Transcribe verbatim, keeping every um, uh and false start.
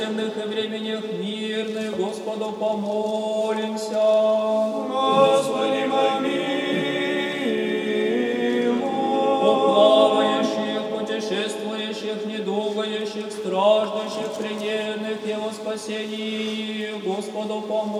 и временях мирных, Господу помолимся. Господи, помилуй. О плавающих, путешествующих, недугающих, страждущих, плененных Его спасении, Господу помолимся.